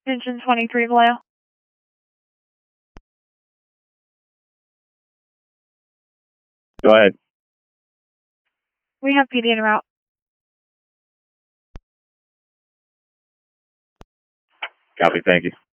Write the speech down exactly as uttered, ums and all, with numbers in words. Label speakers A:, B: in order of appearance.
A: Engine twenty-three Vallejo.
B: Go ahead.
A: We have P D en route.
B: Copy, thank you.